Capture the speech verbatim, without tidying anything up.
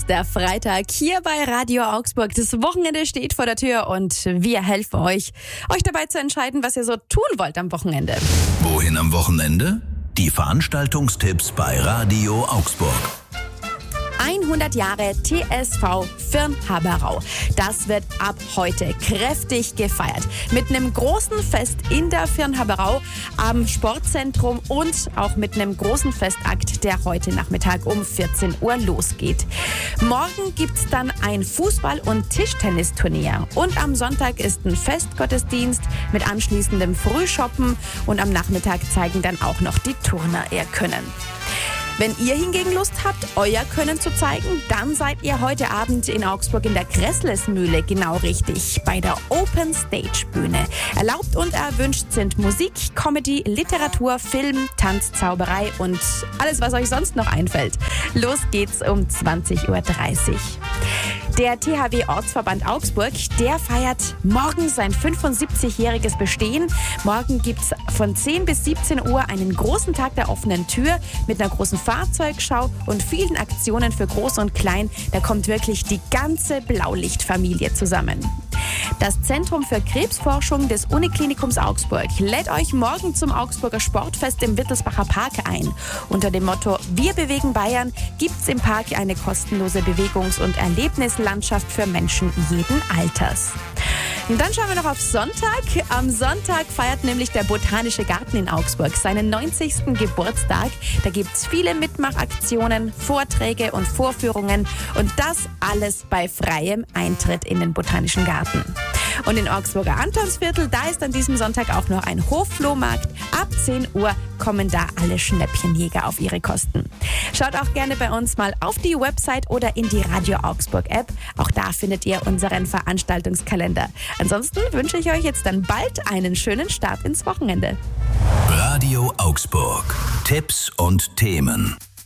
der Freitag hier bei Radio Augsburg. Das Wochenende steht vor der Tür und wir helfen euch, euch dabei zu entscheiden, was ihr so tun wollt am Wochenende. Wohin am Wochenende? Die Veranstaltungstipps bei Radio Augsburg. hundert Jahre T S V Firnhaberau. Das wird ab heute kräftig gefeiert. Mit einem großen Fest in der Firnhaberau am Sportzentrum und auch mit einem großen Festakt, der heute Nachmittag um vierzehn Uhr losgeht. Morgen gibt es dann ein Fußball- und Tischtennisturnier. Und am Sonntag ist ein Festgottesdienst mit anschließendem Frühshoppen. Und am Nachmittag zeigen dann auch noch die Turner ihr Können. Wenn ihr hingegen Lust habt, euer Können zu zeigen, dann seid ihr heute Abend in Augsburg in der Gresslesmühle genau richtig, bei der Open Stage Bühne. Erlaubt und erwünscht sind Musik, Comedy, Literatur, Film, Tanz, Zauberei und alles, was euch sonst noch einfällt. Los geht's um zwanzig Uhr dreißig. Der T H W Ortsverband Augsburg, der feiert morgen sein fünfundsiebzigjähriges Bestehen. Morgen gibt's von zehn bis siebzehn Uhr einen großen Tag der offenen Tür mit einer großen Fahrzeugschau und vielen Aktionen für Groß und Klein. Da kommt wirklich die ganze Blaulichtfamilie zusammen. Das Zentrum für Krebsforschung des Uniklinikums Augsburg lädt euch morgen zum Augsburger Sportfest im Wittelsbacher Park ein. Unter dem Motto Wir bewegen Bayern gibt's im Park eine kostenlose Bewegungs- und Erlebnislandschaft für Menschen jeden Alters. Und dann schauen wir noch auf Sonntag. Am Sonntag feiert nämlich der Botanische Garten in Augsburg seinen neunzigsten Geburtstag. Da gibt's viele Mitmachaktionen, Vorträge und Vorführungen und das alles bei freiem Eintritt in den Botanischen Garten. Und in Augsburger Antonsviertel, da ist an diesem Sonntag auch noch ein Hofflohmarkt. Ab zehn Uhr kommen da alle Schnäppchenjäger auf ihre Kosten. Schaut auch gerne bei uns mal auf die Website oder in die Radio Augsburg App. Auch da findet ihr unseren Veranstaltungskalender. Ansonsten wünsche ich euch jetzt dann bald einen schönen Start ins Wochenende. Radio Augsburg. Tipps und Themen.